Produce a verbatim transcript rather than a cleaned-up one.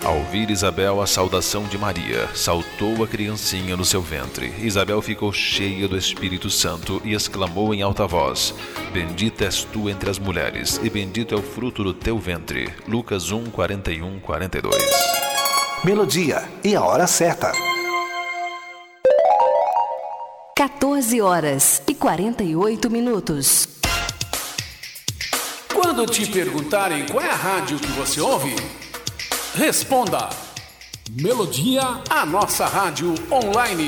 Ao ouvir Isabel a saudação de Maria, saltou a criancinha no seu ventre. Isabel ficou cheia do Espírito Santo e exclamou em alta voz: Bendita és tu entre as mulheres, e bendito é o fruto do teu ventre. Lucas um, quarenta e um, quarenta e dois. Melodia e a hora certa. quatorze horas e quarenta e oito minutos. Quando te perguntarem qual é a rádio que você ouve, responda: Melodia, a nossa rádio online.